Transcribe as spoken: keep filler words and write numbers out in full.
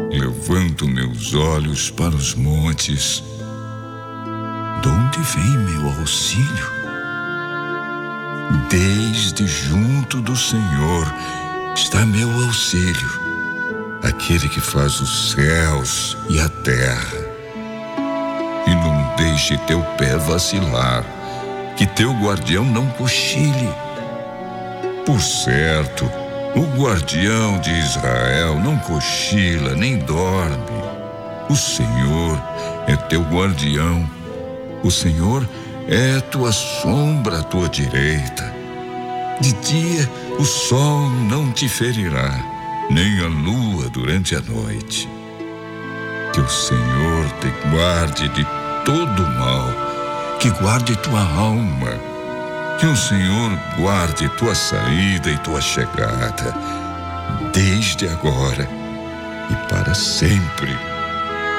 Levanto meus olhos para os montes. De onde vem meu auxílio? Desde junto do Senhor está meu auxílio, aquele que faz os céus e a terra. E não deixe teu pé vacilar, que teu guardião não cochile. Por certo, o guardião de Israel não cochila nem dorme. O Senhor é teu guardião. O Senhor é tua sombra à tua direita. De dia o sol não te ferirá, nem a lua durante a noite. Que o Senhor te guarde de todo mal, que guarde tua alma. Que o Senhor guarde tua saída e tua chegada, desde agora e para sempre.